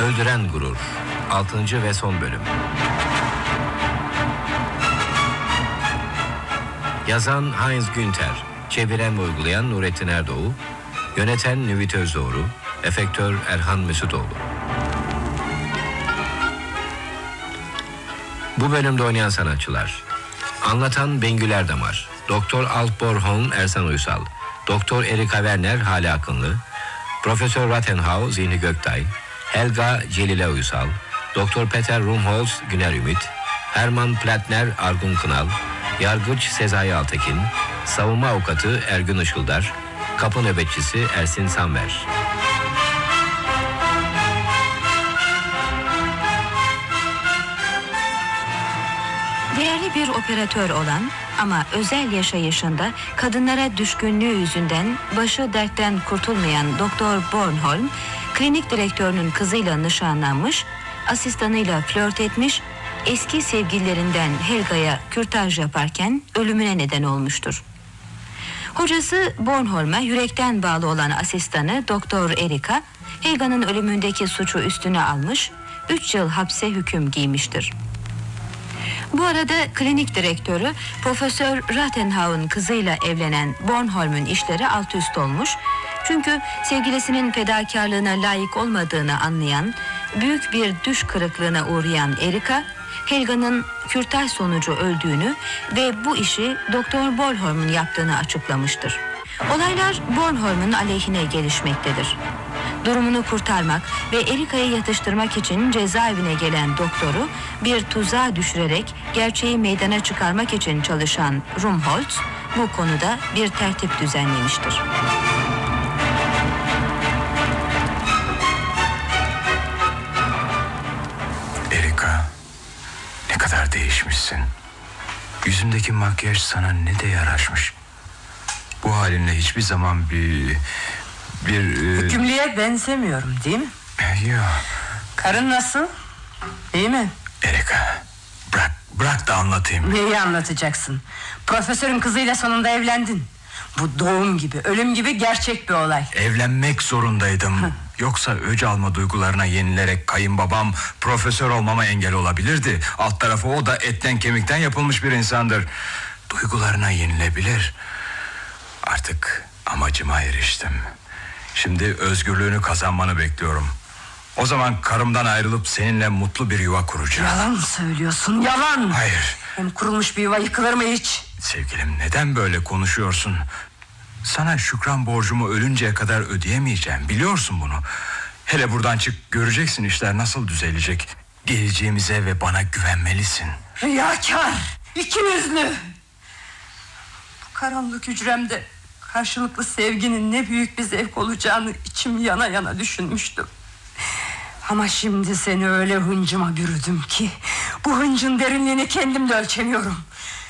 Öldüren Gurur 6. ve son bölüm. Yazan Heinz Günther, çeviren ve uygulayan Nurettin Erdoğu, yöneten Nüvit Özdoğru, efektör Erhan Mesutoğlu. Bu bölümde oynayan sanatçılar: anlatan Bengül Erdamar, Doktor Alp Borholm Ersan Uysal, Doktor Erika Werner Hale Akınlı, Profesör Rathenhau Zihni Göktay, Helga Celile Uysal, Doktor Peter Rumholz Güner Ümit, Herman Plattner Argun Kınal, Yargıç Sezai Altekin, Savunma Avukatı Ergün Işıldar, Kapı Nöbetçisi Ersin Sanver. Değerli bir operatör olan ama özel yaşayışında kadınlara düşkünlüğü yüzünden başı dertten kurtulmayan Doktor Bornholm, klinik direktörünün kızıyla nişanlanmış, asistanıyla flört etmiş, eski sevgililerinden Helga'ya kürtaj yaparken ölümüne neden olmuştur. Hocası Bornholm'a yürekten bağlı olan asistanı Doktor Erika, Helga'nın ölümündeki suçu üstüne almış, 3 yıl hapse hüküm giymiştir. Bu arada klinik direktörü Profesör Rathenhau'nun kızıyla evlenen Bornholm'un işleri alt üst olmuş. Çünkü sevgilisinin fedakarlığına layık olmadığını anlayan, büyük bir düş kırıklığına uğrayan Erika, Helga'nın kürtaj sonucu öldüğünü ve bu işi Doktor Bornholm'un yaptığını açıklamıştır. Olaylar Bornholm'un aleyhine gelişmektedir. Durumunu kurtarmak ve Erika'yı yatıştırmak için cezaevine gelen doktoru bir tuzağa düşürerek gerçeği meydana çıkarmak için çalışan Rumholz bu konuda bir tertip düzenlemiştir. Erika, ne kadar değişmişsin. Yüzündeki makyaj sana ne de yaraşmış. Bu halinle hiçbir zaman bir hükümlüye benzemiyorum, değil mi? Yok. Karın nasıl? İyi mi? Erika, bırak da anlatayım. Neyi anlatacaksın? Profesörün kızıyla sonunda evlendin. Bu doğum gibi, ölüm gibi gerçek bir olay. Evlenmek zorundaydım. Yoksa öc alma duygularına yenilerek kayınbabam profesör olmama engel olabilirdi. Alt tarafı o da etten kemikten yapılmış bir insandır. Duygularına yenilebilir. Artık amacıma eriştim. Şimdi özgürlüğünü kazanmanı bekliyorum. O zaman karımdan ayrılıp seninle mutlu bir yuva kuracağım. Yalan söylüyorsun, yalan. Hayır. Hem kurulmuş bir yuva yıkılır mı hiç? Sevgilim, neden böyle konuşuyorsun? Sana şükran borcumu ölünceye kadar ödeyemeyeceğim, biliyorsun bunu. Hele buradan çık, göreceksin işler nasıl düzelecek. Geleceğimize ve bana güvenmelisin. Riyakar, ikiyüzlü. Bu karanlık hücremde karşılıklı sevginin ne büyük bir zevk olacağını içim yana yana düşünmüştüm. Ama şimdi seni öyle hıncıma bürüdüm ki bu hıncın derinliğini kendim de ölçemiyorum.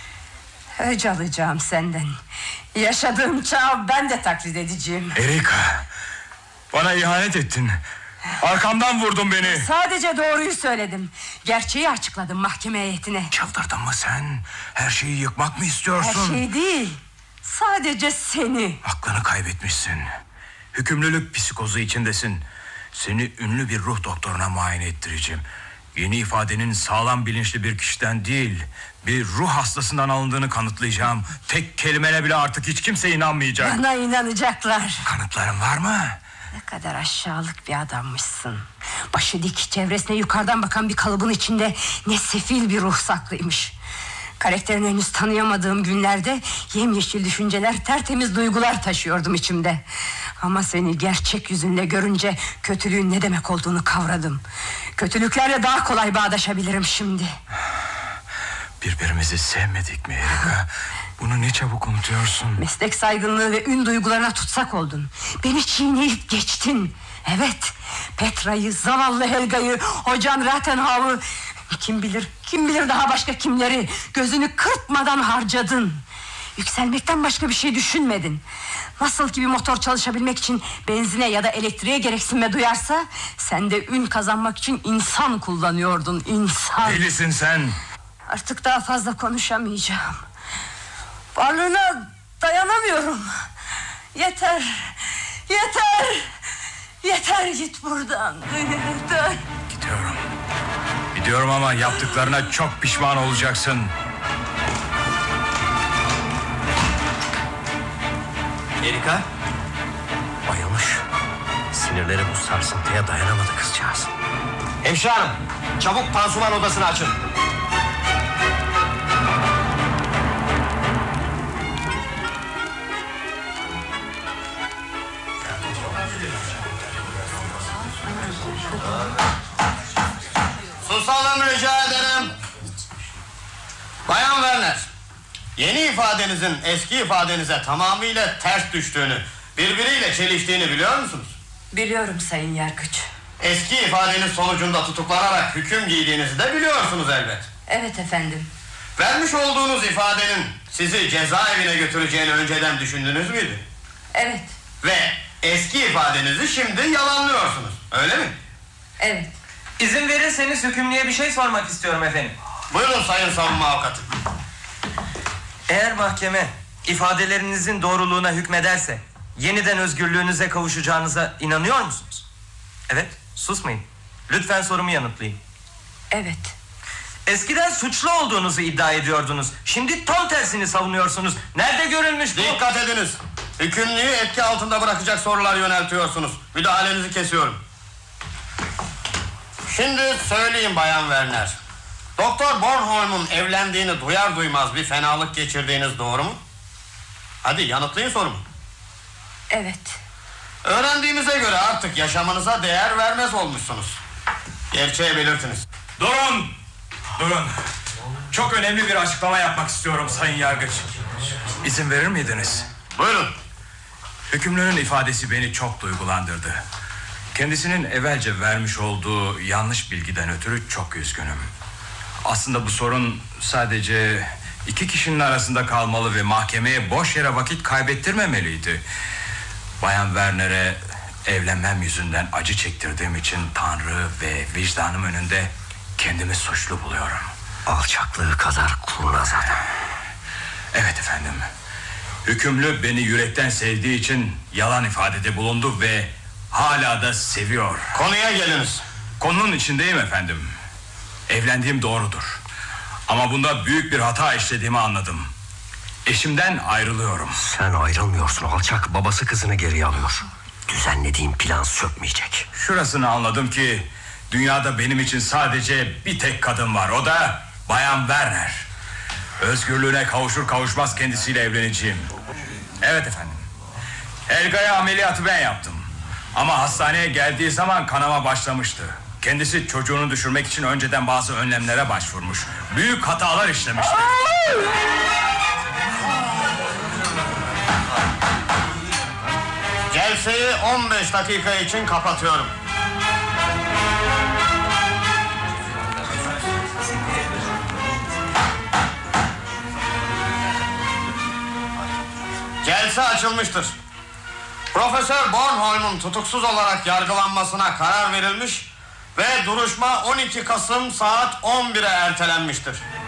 Öc alacağım senden. Yaşadığım çağı ben de taklit edeceğim. Erika, bana ihanet ettin. Arkamdan vurdun beni. Sadece doğruyu söyledim. Gerçeği açıkladım mahkeme heyetine. Çıldırdın mı sen? Her şeyi yıkmak mı istiyorsun? Her şey değil, sadece seni. Aklını kaybetmişsin. Hükümlülük psikozu içindesin. Seni ünlü bir ruh doktoruna muayene ettireceğim. Yeni ifadenin sağlam bilinçli bir kişiden değil, bir ruh hastasından alındığını kanıtlayacağım. Tek kelimene bile artık hiç kimse inanmayacak. Bana inanacaklar. Kanıtların var mı? Ne kadar aşağılık bir adammışsın. Başı dik, çevresine yukarıdan bakan bir kalıbın içinde ne sefil bir ruh saklıymış. Karakterini henüz tanıyamadığım günlerde yemyeşil düşünceler, tertemiz duygular taşıyordum içimde. Ama seni gerçek yüzünle görünce kötülüğün ne demek olduğunu kavradım. Kötülüklerle daha kolay bağdaşabilirim şimdi. Birbirimizi sevmedik mi Erika? Bunu ne çabuk unutuyorsun. Meslek saygınlığı ve ün duygularına tutsak oldun. Beni çiğneyip geçtin. Evet, Petra'yı, zavallı Helga'yı, hocan Rathenhau'u, kim bilir daha başka kimleri gözünü kırpmadan harcadın. Yükselmekten başka bir şey düşünmedin. Nasıl ki bir motor çalışabilmek için benzine ya da elektriğe gereksinme duyarsa, sen de ün kazanmak için insan kullanıyordun, insan. Delisin sen. Artık daha fazla konuşamayacağım. Varlığına dayanamıyorum. Yeter. Yeter, git buradan. Yeter. Gidiyorum. Gidiyorum ama yaptıklarına çok pişman olacaksın. Erika bayılmış. Sinirleri bu sarsıntıya dayanamadı kızcağız. Hemşire hanım, çabuk pansuman odasını açın. Susalım rica ederim. Bayan Werner, yeni ifadenizin eski ifadenize tamamıyla ters düştüğünü, birbiriyle çeliştiğini biliyor musunuz? Biliyorum sayın yargıç. Eski ifadeniz sonucunda tutuklanarak hüküm giydiğinizi de biliyorsunuz elbet. Evet efendim. Vermiş olduğunuz ifadenin sizi cezaevine götüreceğini önceden düşündünüz müydü? Evet. Ve eski ifadenizi şimdi yalanlıyorsunuz, öyle mi? Evet. İzin verirseniz hükümlüye bir şey sormak istiyorum efendim. Buyurun sayın savunma avukatı. Eğer mahkeme ifadelerinizin doğruluğuna hükmederse yeniden özgürlüğünüze kavuşacağınıza inanıyor musunuz? Evet, susmayın. Lütfen sorumu yanıtlayın. Evet. Eskiden suçlu olduğunuzu iddia ediyordunuz. Şimdi tam tersini savunuyorsunuz. Nerede görülmüş bu? Dikkat ediniz. Hükümlüyü etki altında bırakacak sorular yöneltiyorsunuz. Müdahalenizi kesiyorum. Şimdi söyleyeyim Bayan Werner. Doktor Bornholm'un evlendiğini duyar duymaz bir fenalık geçirdiğiniz doğru mu? Hadi yanıtlayın sorumu. Evet. Öğrendiğimize göre artık yaşamınıza değer vermez olmuşsunuz. Gerçeği belirtiniz. Durun! Durun! Çok önemli bir açıklama yapmak istiyorum sayın yargıç. İzin verir miydiniz? Buyurun. Hükümlünün ifadesi beni çok duygulandırdı. Kendisinin evvelce vermiş olduğu yanlış bilgiden ötürü çok üzgünüm. Aslında bu sorun sadece iki kişinin arasında kalmalı ve mahkemeye boş yere vakit kaybettirmemeliydi. Bayan Werner'e evlenmem yüzünden acı çektirdiğim için Tanrı ve vicdanım önünde kendimi suçlu buluyorum. Alçaklığı kadar kurnaz adam. Evet efendim. Hükümlü beni yürekten sevdiği için yalan ifadede bulundu ve hala da seviyor. Konuya geliniz. Konunun içindeyim efendim. Evlendiğim doğrudur. Ama bunda büyük bir hata işlediğimi anladım. Eşimden ayrılıyorum. Sen ayrılmıyorsun alçak. Babası kızını geriye alıyor. Düzenlediğin plan sökmeyecek. Şurasını anladım ki dünyada benim için sadece bir tek kadın var. O da Bayan Werner. Özgürlüğüne kavuşur kavuşmaz kendisiyle evleneceğim. Evet efendim. Helga'ya ameliyatı ben yaptım. Ama hastaneye geldiği zaman kanama başlamıştı. Kendisi çocuğunu düşürmek için önceden bazı önlemlere başvurmuş. Büyük hatalar işlemişti. Celseyi 15 dakika için kapatıyorum. Celse açılmıştır. Profesör Bornholm'un tutuksuz olarak yargılanmasına karar verilmiş ve duruşma 12 Kasım saat 11'e ertelenmiştir.